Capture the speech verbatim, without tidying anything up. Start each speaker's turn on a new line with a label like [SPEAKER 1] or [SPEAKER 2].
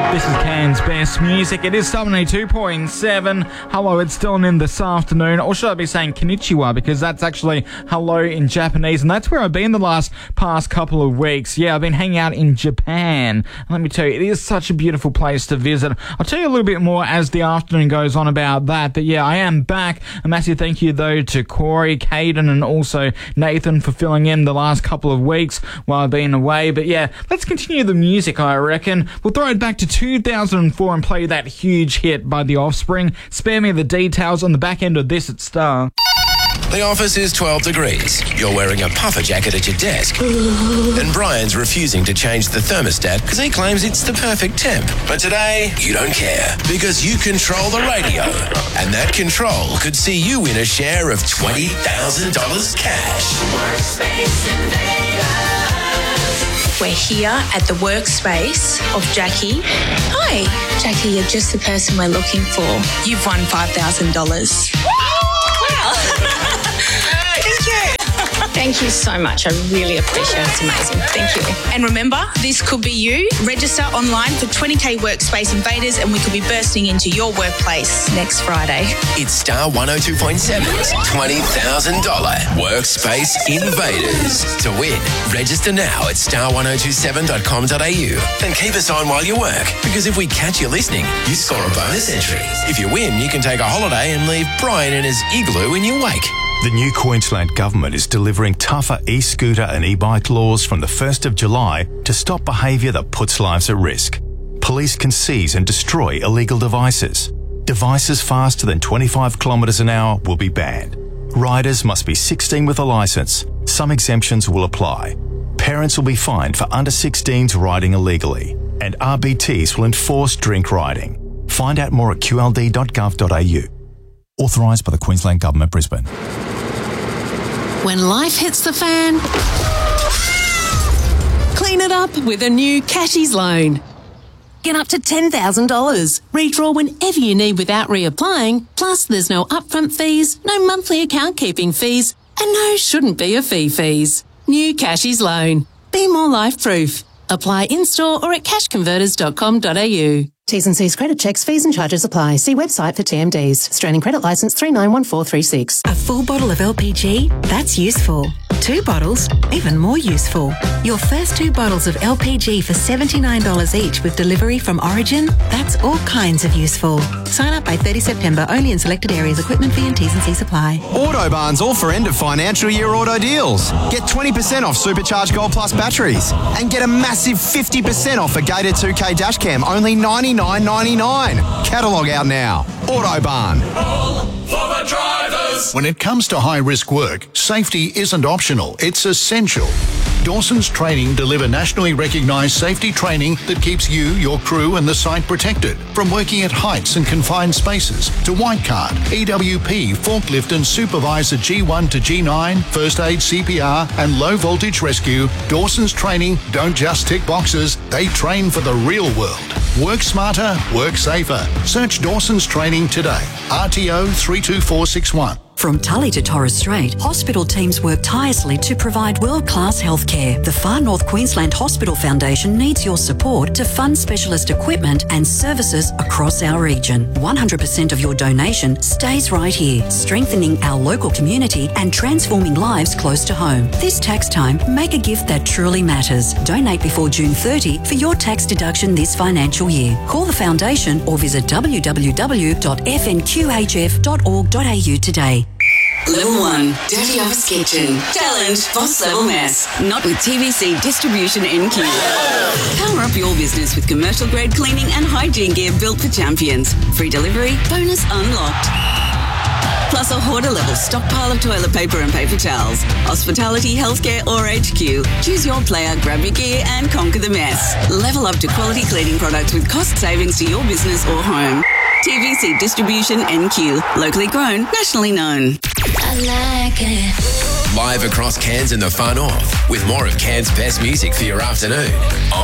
[SPEAKER 1] This is Cairns Best Music. It is seventy-two point seven. Hello, it's still in this afternoon. Or should I be saying konnichiwa, because that's actually hello in Japanese. And that's where I've been the last past couple of weeks. Yeah, I've been hanging out in Japan. Let me tell you, it is such a beautiful place to visit. I'll tell you a little bit more as the afternoon goes on about that. But yeah, I am back. A massive thank you, though, to Corey, Caden, and also Nathan for filling in the last couple of weeks while I've been away. But yeah, let's continue the music, I reckon. We'll throw it back to two thousand four and play that huge hit by The Offspring. Spare me the details on the back end of this at Star.
[SPEAKER 2] The office is twelve degrees. You're wearing a puffer jacket at your desk. And Brian's refusing to change the thermostat because he claims it's the perfect temp. But today, you don't care because you control the radio. And that control could see you win a share of twenty thousand dollars cash.
[SPEAKER 3] Workspace Invaders. We're here at the workspace of Jackie. Hi, Jackie, you're just the person we're looking for. You've won five thousand dollars. Wow. Thank you. Thank you so much. I really appreciate it. It's amazing. Thank you. And remember, this could be you. Register online for twenty K Workspace Invaders and we could be bursting into your workplace next Friday.
[SPEAKER 2] It's Star one oh two point seven's twenty thousand dollars Workspace Invaders. To win, register now at star one oh two seven dot com dot a u and keep us on while you work, because if we catch you listening, you score a bonus entry. If you win, you can take a holiday and leave Brian in his igloo in your wake.
[SPEAKER 4] The new Queensland Government is delivering tougher e-scooter and e-bike laws from the first of July to stop behaviour that puts lives at risk. Police can seize and destroy illegal devices. Devices faster than twenty-five kilometres an hour will be banned. Riders must be sixteen with a licence. Some exemptions will apply. Parents will be fined for under sixteens riding illegally. And R B Ts will enforce drink riding. Find out more at q l d dot gov dot a u. Authorised by the Queensland Government, Brisbane.
[SPEAKER 5] When life hits the fan, clean it up with a new Cashies loan. Get up to ten thousand dollars. Redraw whenever you need without reapplying. Plus, there's no upfront fees, no monthly account keeping fees, and no shouldn't be a fee fees. New Cashies loan. Be more life-proof. Apply in-store or at cash converters dot com dot a u.
[SPEAKER 6] T's and C's credit checks, fees and charges apply. See website for T M Ds. Australian Credit Licence three nine one four three six.
[SPEAKER 7] A full bottle of L P G? That's useful. Two bottles? Even more useful. Your first two bottles of L P G for seventy-nine dollars each with delivery from Origin? That's all kinds of useful. Sign up by thirtieth September only in selected areas. Equipment fee and T's and C's apply.
[SPEAKER 8] Autobarn's all for end of financial year auto deals. Get twenty percent off Supercharged Gold Plus batteries and get a massive fifty percent off a Gator two K dash cam, only ninety-nine ninety-nine. Catalogue out now. Autobarn.
[SPEAKER 9] All for the drivers.
[SPEAKER 10] When it comes to high-risk work, safety isn't optional, it's essential. Dawson's Training deliver nationally recognised safety training that keeps you, your crew and the site protected. From working at heights and confined spaces to white card, E W P, forklift and supervisor G one to G nine, first aid, C P R and low voltage rescue, Dawson's Training don't just tick boxes, they train for the real world. Work smarter, work safer. Search Dawson's Training today. R T O three two four six one.
[SPEAKER 7] From Tully to Torres Strait, hospital teams work tirelessly to provide world-class healthcare. The Far North Queensland Hospital Foundation needs your support to fund specialist equipment and services across our region. one hundred percent of your donation stays right here, strengthening our local community and transforming lives close to home. This tax time, make a gift that truly matters. Donate before June thirtieth for your tax deduction this financial year. Call the foundation or visit w w w dot f n q h f dot org dot a u today.
[SPEAKER 11] Level one, Dirty Office Kitchen. Challenge, boss level mess. Not with T V C Distribution N Q. Power up your business with commercial grade cleaning and hygiene gear built for champions. Free delivery, bonus unlocked. Plus a hoarder level stockpile of toilet paper and paper towels. Hospitality, healthcare or H Q. Choose your player, grab your gear and conquer the mess. Level up to quality cleaning products with cost savings to your business or home. T V C Distribution N Q. Locally grown, nationally known.
[SPEAKER 3] I like it.
[SPEAKER 2] Live across Cairns and the Far North with more of Cairns' best music for your afternoon on